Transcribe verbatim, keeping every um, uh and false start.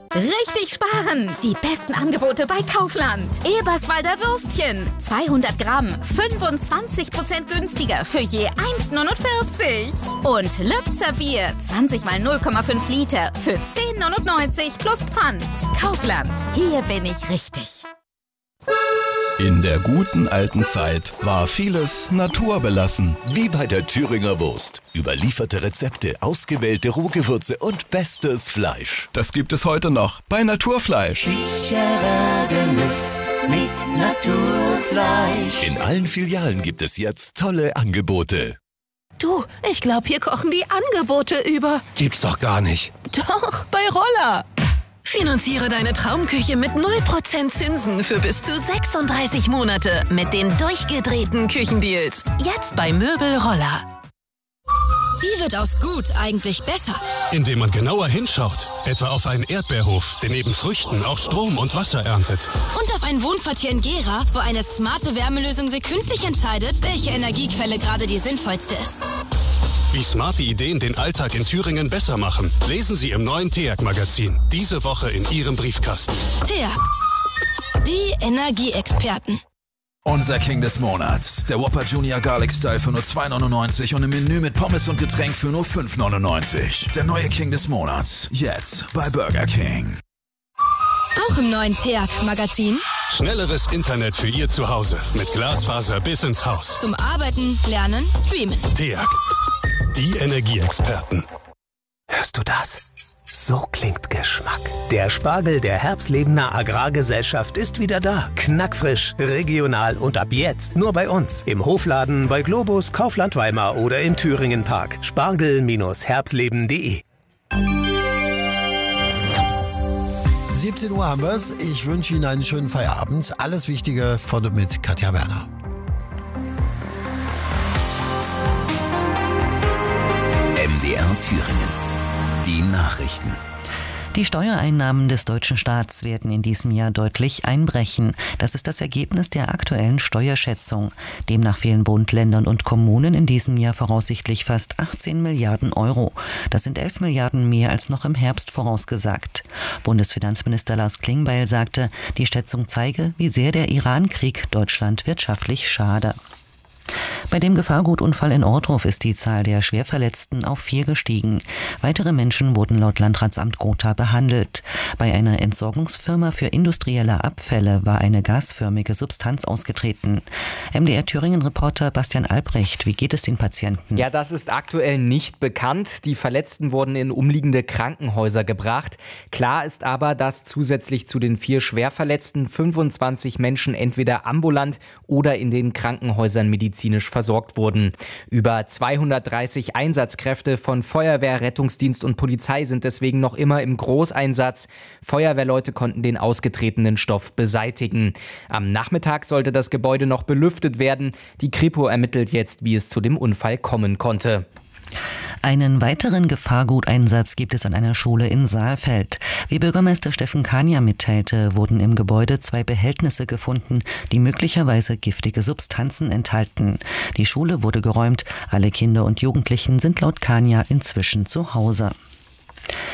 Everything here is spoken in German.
Richtig sparen! Die besten Angebote bei Kaufland. Eberswalder Würstchen. zweihundert Gramm. fünfundzwanzig Prozent günstiger für je eins neunundvierzig. Und Lübzer Bier. zwanzig mal null Komma fünf Liter für zehn neunundneunzig plus Pfand. Kaufland. Hier bin ich richtig. In der guten alten Zeit war vieles naturbelassen. Wie bei der Thüringer Wurst. Überlieferte Rezepte, ausgewählte Rohgewürze und bestes Fleisch. Das gibt es heute noch bei Naturfleisch. Sicherer Genuss mit Naturfleisch. In allen Filialen gibt es jetzt tolle Angebote. Du, ich glaube, hier kochen die Angebote über. Gibt's doch gar nicht. Doch, bei Roller. Finanziere deine Traumküche mit null Prozent Zinsen für bis zu sechsunddreißig Monate mit den durchgedrehten Küchendeals. Jetzt bei Möbel Roller. Wie wird aus gut eigentlich besser? Indem man genauer hinschaut. Etwa auf einen Erdbeerhof, der neben Früchten auch Strom und Wasser erntet. Und auf ein Wohnquartier in Gera, wo eine smarte Wärmelösung sekündlich entscheidet, welche Energiequelle gerade die sinnvollste ist. Wie smarte Ideen den Alltag in Thüringen besser machen, lesen Sie im neuen T E A G-Magazin. Diese Woche in Ihrem Briefkasten. T E A G, die Energieexperten. Unser King des Monats. Der Whopper Junior Garlic Style für nur zwei neunundneunzig und im Menü mit Pommes und Getränk für nur fünf neunundneunzig. Der neue King des Monats. Jetzt bei Burger King. Auch im neuen T E A G-Magazin. Schnelleres Internet für Ihr Zuhause. Mit Glasfaser bis ins Haus. Zum Arbeiten, Lernen, Streamen. T E A G. Die Energieexperten. Hörst du das? So klingt Geschmack. Der Spargel der Herbstlebener Agrargesellschaft ist wieder da. Knackfrisch, regional und ab jetzt nur bei uns. Im Hofladen, bei Globus, Kaufland Weimar oder im Thüringen Park. Spargel Herbstleben punkt de. siebzehn Uhr haben wir's. Ich wünsche Ihnen einen schönen Feierabend. Alles Wichtige von mit Katja Werner. M D R Thüringen. Die Nachrichten. Die Steuereinnahmen des deutschen Staats werden in diesem Jahr deutlich einbrechen. Das ist das Ergebnis der aktuellen Steuerschätzung. Demnach fehlen Bund, Ländern und Kommunen in diesem Jahr voraussichtlich fast achtzehn Milliarden Euro. Das sind elf Milliarden mehr als noch im Herbst vorausgesagt. Bundesfinanzminister Lars Klingbeil sagte, die Schätzung zeige, wie sehr der Iran-Krieg Deutschland wirtschaftlich schade. Bei dem Gefahrgutunfall in Ohrdruf ist die Zahl der Schwerverletzten auf vier gestiegen. Weitere Menschen wurden laut Landratsamt Gotha behandelt. Bei einer Entsorgungsfirma für industrielle Abfälle war eine gasförmige Substanz ausgetreten. M D R Thüringen-Reporter Bastian Albrecht, wie geht es den Patienten? Ja, das ist aktuell nicht bekannt. Die Verletzten wurden in umliegende Krankenhäuser gebracht. Klar ist aber, dass zusätzlich zu den vier Schwerverletzten fünfundzwanzig Menschen entweder ambulant oder in den Krankenhäusern medizinisch versorgt wurden. Über zweihundertdreißig Einsatzkräfte von Feuerwehr, Rettungsdienst und Polizei sind deswegen noch immer im Großeinsatz. Feuerwehrleute konnten den ausgetretenen Stoff beseitigen. Am Nachmittag sollte das Gebäude noch belüftet werden. Die Kripo ermittelt jetzt, wie es zu dem Unfall kommen konnte. Einen weiteren Gefahrguteinsatz gibt es an einer Schule in Saalfeld. Wie Bürgermeister Steffen Kania mitteilte, wurden im Gebäude zwei Behältnisse gefunden, die möglicherweise giftige Substanzen enthalten. Die Schule wurde geräumt. Alle Kinder und Jugendlichen sind laut Kania inzwischen zu Hause.